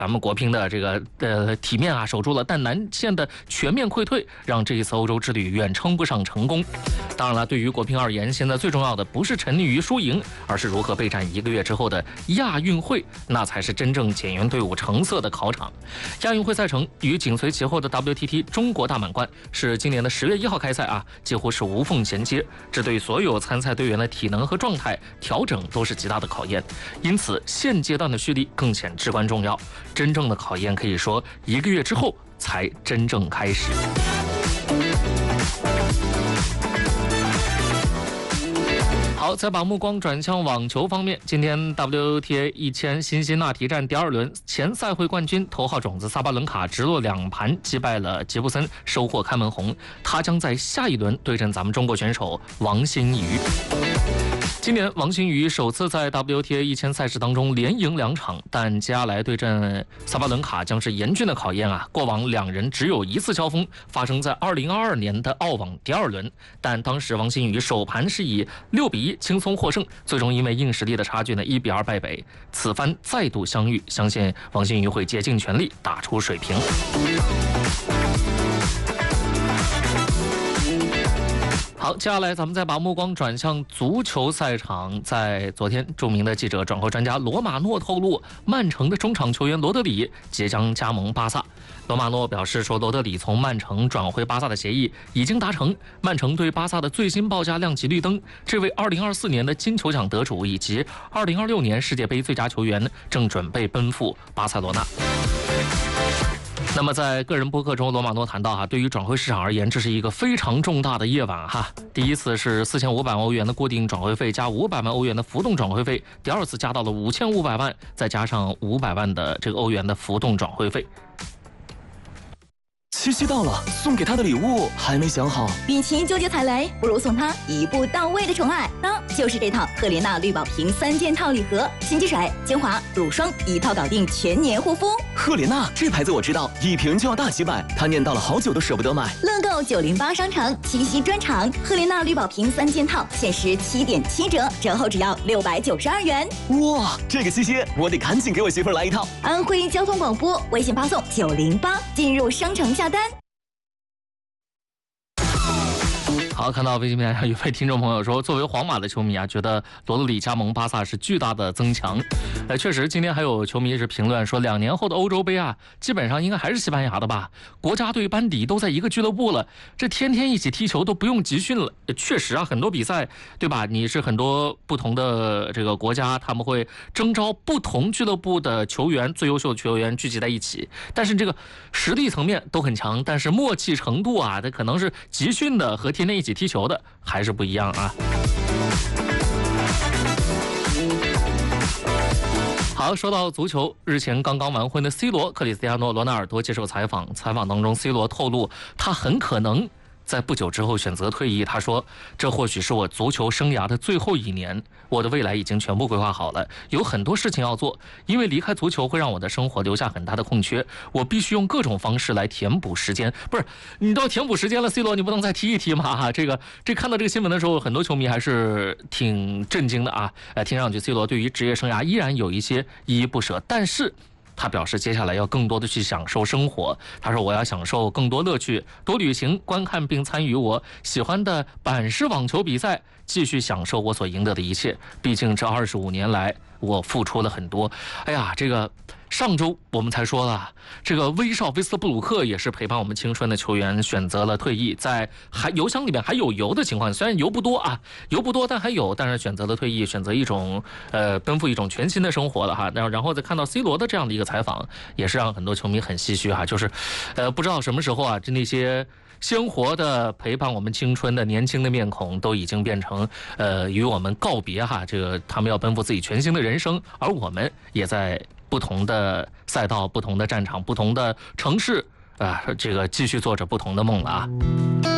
咱们国乒的这个体面啊守住了，但南线的全面溃退让这一次欧洲之旅远称不上成功。当然了，对于国乒而言，现在最重要的不是沉溺于输赢，而是如何备战1个月之后的亚运会，那才是真正检验队伍成色的考场。亚运会赛程与紧随其后的 WTT 中国大满贯是今年的10月1号开赛啊，几乎是无缝衔接，这对所有参赛队员的体能和状态调整都是极大的考验。因此，现阶段的蓄力更显至关重要。真正的考验可以说1个月之后才真正开始。好，再把目光转向网球方面，今天 WTA 1000辛辛那提站第2轮，前赛会冠军头号种子萨巴伦卡直落2盘击败了吉布森，收获开门红。他将在下一轮对阵咱们中国选手王欣瑜。今年王欣瑜首次在 WTA 1000赛事当中连赢2场，但接下来对阵萨巴伦卡将是严峻的考验啊！过往2人只有1次交锋，发生在2022年的澳网第2轮，但当时王欣瑜首盘是以6比1轻松获胜，最终因为硬实力的差距呢1比2败北。此番再度相遇，相信王欣瑜会竭尽全力打出水平。好，接下来咱们再把目光转向足球赛场。在昨天，著名的记者转会专家罗马诺透露，曼城的中场球员罗德里即将加盟巴萨。罗马诺表示说，罗德里从曼城转会巴萨的协议已经达成，曼城对巴萨的最新报价亮起绿灯。这位2024年的金球奖得主以及2026年世界杯最佳球员正准备奔赴巴塞罗那。那么在个人播客中，罗马诺谈到对于转会市场而言，这是一个非常重大的夜晚第一次是4500欧元的固定转会费加500万欧元的浮动转会费，第二次加到了5500万，再加上500万的这个欧元的浮动转会费。 七夕到了，送给他的礼物还没想好。 与其纠结踩雷，不如送他一步到位的宠爱。那就是这套赫莲娜绿宝瓶3件套礼盒，洗洁水、精华、乳霜一套搞定全年护肤。 赫莲娜这牌子我知道，一瓶就要大几百，他念叨了好久都舍不得买。 乐购908商城七夕专场，赫莲娜绿宝瓶3件套限时7.7折，折后只要692元。 哇，这个七夕我得赶紧给我媳妇儿来一套。 安徽交通广播微信发送908进入商城下单。 好，看到微信平台上有位听众朋友说，作为皇马的球迷觉得罗德里加盟巴萨是巨大的增强。确实，今天还有球迷是评论说，2年后的欧洲杯基本上应该还是西班牙的吧？国家队班底都在一个俱乐部了，这天天一起踢球都不用集训了。确实很多比赛，对吧？你是很多不同的这个国家，他们会征召不同俱乐部的球员，最优秀的球员聚集在一起，但是这个实力层面都很强，但是默契程度它可能是集训的和天天一起踢球的还是不一样好，说到足球，日前刚刚完婚的 C 罗克里斯蒂亚诺·罗纳尔多接受采访当中 C 罗透露，他很可能在不久之后选择退役。他说，这或许是我足球生涯的最后1年，我的未来已经全部规划好了，有很多事情要做，因为离开足球会让我的生活留下很大的空缺，我必须用各种方式来填补时间。不是，你都要填补时间了 C 罗，你不能再踢一踢吗？这看到这个新闻的时候，很多球迷还是挺震惊的听上去 C 罗对于职业生涯依然有一些依依不舍，但是他表示接下来要更多的去享受生活。他说，我要享受更多乐趣，多旅行，观看并参与我喜欢的板式网球比赛，继续享受我所赢得的一切。毕竟这25年来我付出了很多。这个上周我们才说了，这个威少威斯特布鲁克也是陪伴我们青春的球员选择了退役，在油箱里面还有油的情况，虽然油不多但还有，但是选择了退役，选择一种奔赴一种全新的生活了然后再看到 C 罗的这样的一个采访，也是让很多球迷很唏嘘就是不知道什么时候那些鲜活的陪伴我们青春的年轻的面孔都已经变成与我们告别这个他们要奔赴自己全新的人生，而我们也在不同的赛道、不同的战场、不同的城市这个继续做着不同的梦了